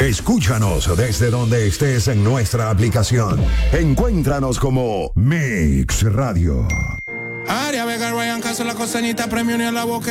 Escúchanos desde donde estés en nuestra aplicación. Encuéntranos como Mix Radio. Aria Vega, Ryan Castro, la costeñita, premio ni a la boca.